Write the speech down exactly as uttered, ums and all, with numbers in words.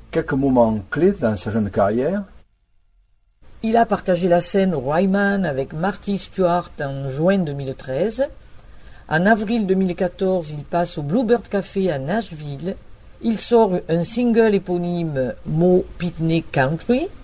quelques moments clés dans sa jeune carrière. Il a partagé la scène au Ryman avec Marty Stewart en juin deux mille treize. En avril deux mille quatorze, il passe au Bluebird Café à Nashville. Il sort un single éponyme Mo Pitney Country.